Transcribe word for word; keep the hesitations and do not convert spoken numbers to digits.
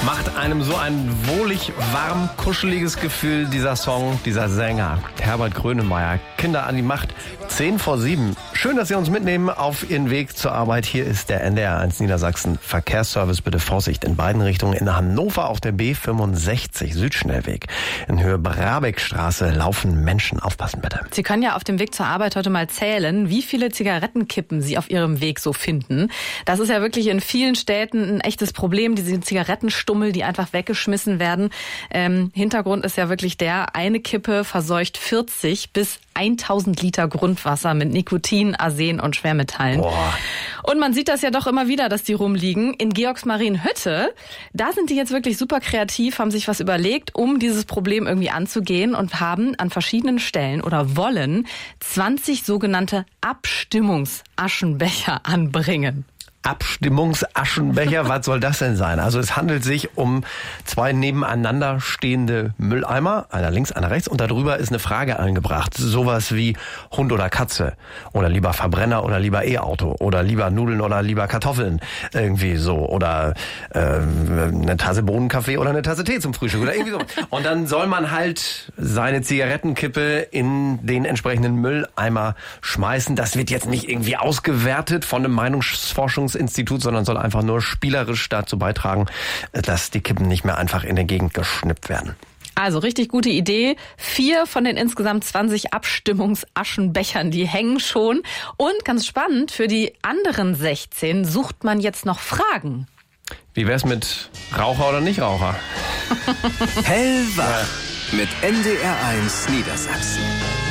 Macht einem so ein wohlig, warm, kuscheliges Gefühl, dieser Song, dieser Sänger, Herbert Grönemeyer. Kinder an die Macht, zehn vor sieben. Schön, dass Sie uns mitnehmen auf Ihren Weg zur Arbeit. Hier ist der N D R eins Niedersachsen Verkehrsservice. Bitte Vorsicht in beiden Richtungen. In Hannover auf der B fünfundsechzig Südschnellweg. In Höhe Brabeckstraße laufen Menschen. Aufpassen bitte. Sie können ja auf dem Weg zur Arbeit heute mal zählen, wie viele Zigarettenkippen Sie auf Ihrem Weg so finden. Das ist ja wirklich in vielen Städten ein echtes Problem, diese Zigarettenstummel, die einfach weggeschmissen werden. Ähm, Hintergrund ist ja wirklich der, eine Kippe verseucht vierzig bis tausend Liter Grundwasser mit Nikotin, Arsen und Schwermetallen. Boah. Und man sieht das ja doch immer wieder, dass die rumliegen. In Georgsmarienhütte, da sind die jetzt wirklich super kreativ, haben sich was überlegt, um dieses Problem irgendwie anzugehen und haben an verschiedenen Stellen oder wollen zwanzig sogenannte Abstimmungsaschenbecher anbringen. Abstimmungsaschenbecher, was soll das denn sein? Also es handelt sich um zwei nebeneinander stehende Mülleimer, einer links, einer rechts, und darüber ist eine Frage angebracht. Sowas wie Hund oder Katze oder lieber Verbrenner oder lieber E-Auto oder lieber Nudeln oder lieber Kartoffeln, irgendwie so, oder äh, eine Tasse Bohnenkaffee oder eine Tasse Tee zum Frühstück oder irgendwie so. Und dann soll man halt seine Zigarettenkippe in den entsprechenden Mülleimer schmeißen. Das wird jetzt nicht irgendwie ausgewertet von einem Meinungsforschungs Institut, sondern soll einfach nur spielerisch dazu beitragen, dass die Kippen nicht mehr einfach in der Gegend geschnippt werden. Also richtig gute Idee. Vier von den insgesamt zwanzig Abstimmungsaschenbechern, die hängen schon. Und ganz spannend, für die anderen sechzehn sucht man jetzt noch Fragen. Wie wär's mit Raucher oder Nichtraucher? Hellwach mit N D R eins Niedersachsen.